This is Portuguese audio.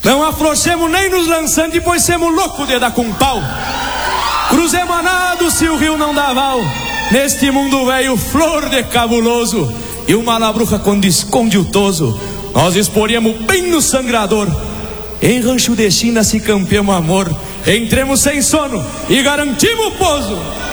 Não afrouxemos nem nos lançando, depois semos loucos de dar com pau. Cruzemos a nado se o rio não dá val. Neste mundo velho, flor de cabuloso, e uma labruca quando esconde o toso, nós exporíamos bem no sangrador. Em rancho de China se campeamos amor, entremos sem sono e garantimos o pouso.